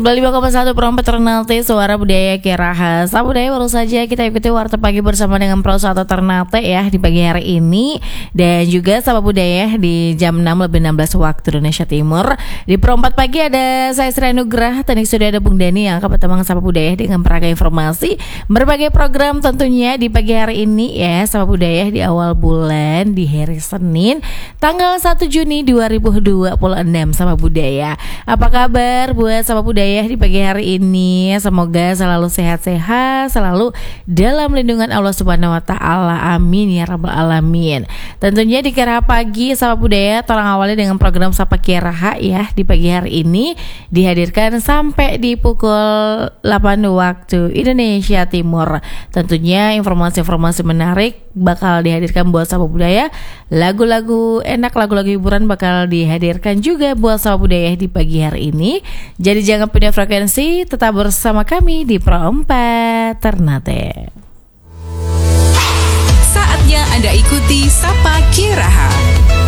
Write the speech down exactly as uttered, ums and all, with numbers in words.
sembilan puluh lima koma satu Pro empat Ternate, Suara Budaya Kiraha. Sahabat budaya, baru saja kita ikuti Warta Pagi bersama dengan Pro satu Ternate ya di pagi hari ini. Dan juga sahabat budaya di jam enam lebih enam belas waktu Indonesia Timur. Di Pro empat Pagi ada saya Sri Anugrah, teknik studio ada Bung Dani yang akan bertemu sahabat budaya dengan berbagai informasi, berbagai program tentunya di pagi hari ini ya sahabat budaya di awal bulan di hari Senin tanggal satu Juni dua ribu dua puluh enam sahabat budaya. Apa kabar buat sahabat budaya di pagi hari ini? Semoga selalu sehat-sehat, selalu dalam lindungan Allah Subhanahu wa taala. Amin ya rabbal alamin. Tentunya di Kiraha Pagi sahabat budaya tolong awali dengan program Sapa Kiraha ya di pagi hari ini dihadirkan sampai di pukul delapan waktu Indonesia Timur. Tentunya informasi-informasi menarik bakal dihadirkan buat sahabat budaya. Lagu-lagu enak, lagu-lagu hiburan bakal dihadirkan juga buat sahabat budaya di pagi hari ini. Jadi jangan pindah frekuensi, tetap bersama kami di Pro empat Ternate. Saatnya Anda ikuti Sapa Kiraha.